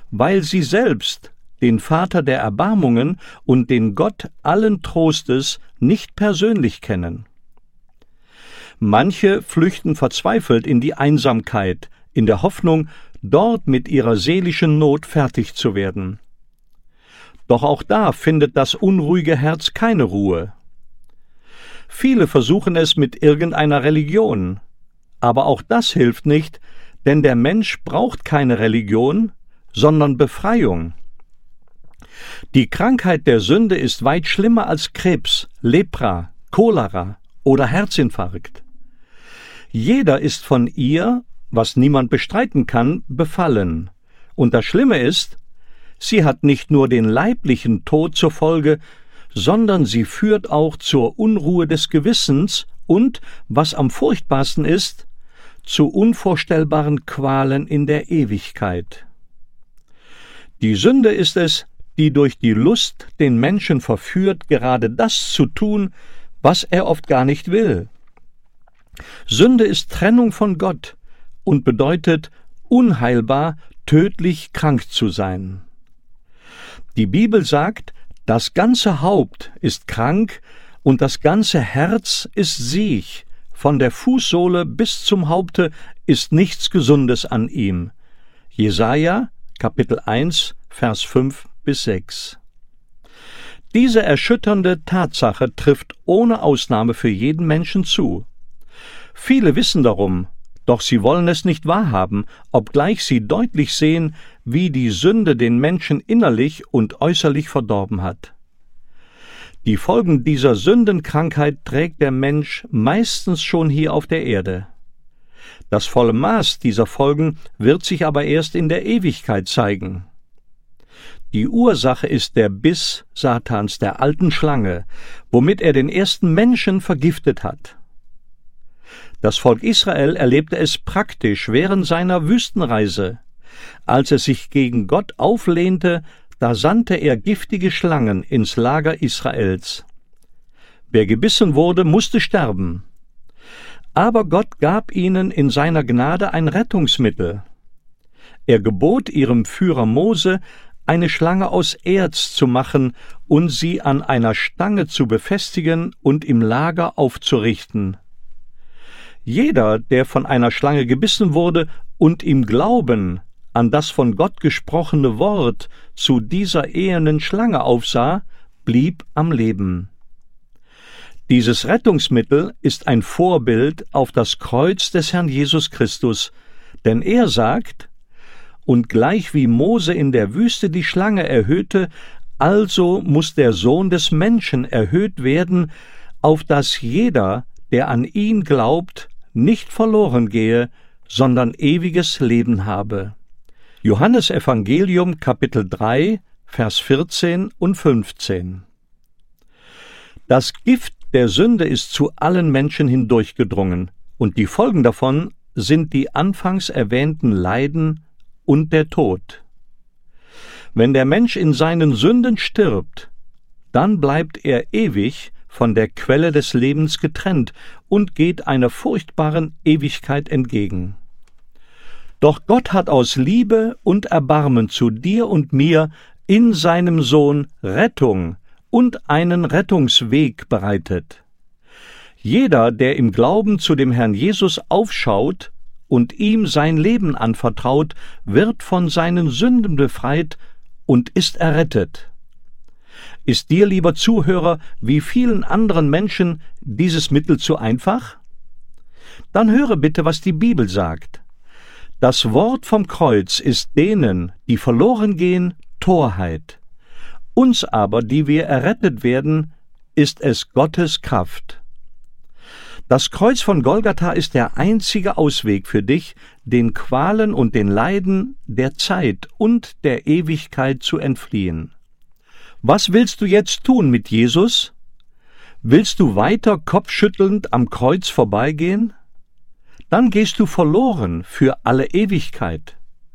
weil sie selbst den Vater der Erbarmungen und den Gott allen Trostes nicht persönlich kennen. Manche flüchten verzweifelt in die Einsamkeit, in der Hoffnung, dort mit ihrer seelischen Not fertig zu werden. Doch auch da findet das unruhige Herz keine Ruhe. Viele versuchen es mit irgendeiner Religion, aber auch das hilft nicht, denn der Mensch braucht keine Religion, sondern Befreiung. Die Krankheit der Sünde ist weit schlimmer als Krebs, Lepra, Cholera oder Herzinfarkt. Jeder ist von ihr, was niemand bestreiten kann, befallen. Und das Schlimme ist, sie hat nicht nur den leiblichen Tod zur Folge, sondern sie führt auch zur Unruhe des Gewissens und, was am furchtbarsten ist, zu unvorstellbaren Qualen in der Ewigkeit. Die Sünde ist es, die durch die Lust den Menschen verführt, gerade das zu tun, was er oft gar nicht will. Sünde ist Trennung von Gott und bedeutet, unheilbar, tödlich krank zu sein. Die Bibel sagt, das ganze Haupt ist krank und das ganze Herz ist siech. Von der Fußsohle bis zum Haupte ist nichts Gesundes an ihm. Jesaja, Kapitel 1, Vers 5-6. Diese erschütternde Tatsache trifft ohne Ausnahme für jeden Menschen zu. Viele wissen darum, doch sie wollen es nicht wahrhaben, obgleich sie deutlich sehen, wie die Sünde den Menschen innerlich und äußerlich verdorben hat. Die Folgen dieser Sündenkrankheit trägt der Mensch meistens schon hier auf der Erde. Das volle Maß dieser Folgen wird sich aber erst in der Ewigkeit zeigen. Die Ursache ist der Biss Satans, der alten Schlange, womit er den ersten Menschen vergiftet hat. Das Volk Israel erlebte es praktisch während seiner Wüstenreise. Als es sich gegen Gott auflehnte, da sandte er giftige Schlangen ins Lager Israels. Wer gebissen wurde, musste sterben. Aber Gott gab ihnen in seiner Gnade ein Rettungsmittel. Er gebot ihrem Führer Mose, eine Schlange aus Erz zu machen und sie an einer Stange zu befestigen und im Lager aufzurichten. Jeder, der von einer Schlange gebissen wurde und im Glauben an das von Gott gesprochene Wort zu dieser ehernen Schlange aufsah, blieb am Leben. Dieses Rettungsmittel ist ein Vorbild auf das Kreuz des Herrn Jesus Christus, denn er sagt, und gleich wie Mose in der Wüste die Schlange erhöhte, also muss der Sohn des Menschen erhöht werden, auf dass jeder, der an ihn glaubt, nicht verloren gehe, sondern ewiges Leben habe. Johannes Evangelium, Kapitel 3, Vers 14 und 15. Das Gift der Sünde ist zu allen Menschen hindurchgedrungen, und die Folgen davon sind die anfangs erwähnten Leiden und der Tod. Wenn der Mensch in seinen Sünden stirbt, dann bleibt er ewig von der Quelle des Lebens getrennt und geht einer furchtbaren Ewigkeit entgegen. Doch Gott hat aus Liebe und Erbarmen zu dir und mir in seinem Sohn Rettung und einen Rettungsweg bereitet. Jeder, der im Glauben zu dem Herrn Jesus aufschaut und ihm sein Leben anvertraut, wird von seinen Sünden befreit und ist errettet. Ist dir, lieber Zuhörer, wie vielen anderen Menschen dieses Mittel zu einfach? Dann höre bitte, was die Bibel sagt. Das Wort vom Kreuz ist denen, die verloren gehen, Torheit. Uns aber, die wir errettet werden, ist es Gottes Kraft. Das Kreuz von Golgatha ist der einzige Ausweg für dich, den Qualen und den Leiden der Zeit und der Ewigkeit zu entfliehen. Was willst du jetzt tun mit Jesus? Willst du weiter kopfschüttelnd am Kreuz vorbeigehen? Dann gehst du verloren für alle Ewigkeit.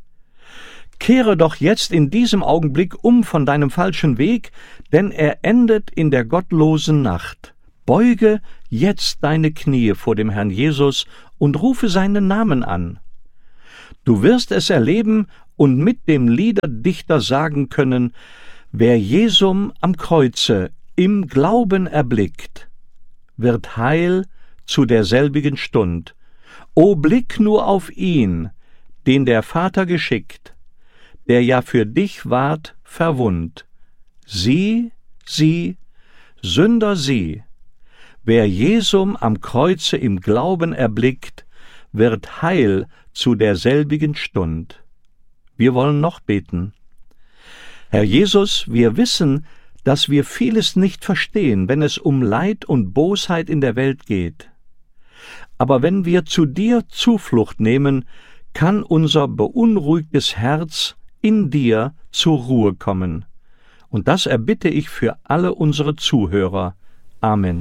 Kehre doch jetzt in diesem Augenblick um von deinem falschen Weg, denn er endet in der gottlosen Nacht. Beuge jetzt deine Knie vor dem Herrn Jesus und rufe seinen Namen an. Du wirst es erleben und mit dem Liederdichter sagen können: Wer Jesum am Kreuze im Glauben erblickt, wird heil zu derselbigen Stund. O blick nur auf ihn, den der Vater geschickt, der ja für dich ward verwund. Sieh, Sünder, sieh, wer Jesum am Kreuze im Glauben erblickt, wird heil zu derselbigen Stund. Wir wollen noch beten. Herr Jesus, wir wissen, dass wir vieles nicht verstehen, wenn es um Leid und Bosheit in der Welt geht. Aber wenn wir zu dir Zuflucht nehmen, kann unser beunruhigtes Herz in dir zur Ruhe kommen. Und das erbitte ich für alle unsere Zuhörer. Amen.